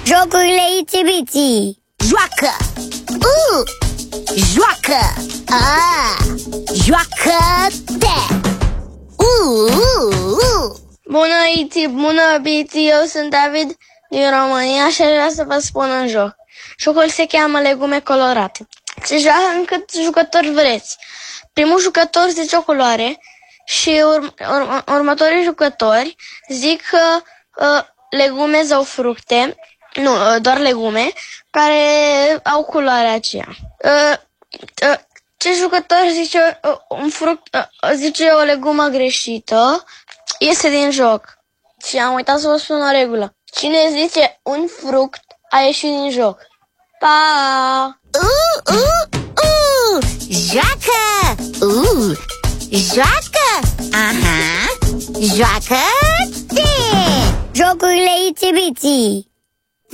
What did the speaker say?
Jocurile Itsy-Bitsy. Joacă! Joacă! Joacă-te! Bună, Itsy, bună, Bitsy, eu sunt David din România și aș vrea să vă spun un joc. Jocul se cheamă Legume colorate. Se joacă în câți jucători vreți. Primul jucător zice o culoare și următorii jucători zic legume sau fructe, nu, doar legume, care au culoarea aceea. Ce jucător zice un fruct, zice o legumă greșită, iese din joc. Și am uitat să vă spun o regulă. Cine zice un fruct a ieșit din joc. Pa! Joacă! Joacă! Aha! Joacă-te! Jocurile Itsy-Bitsy.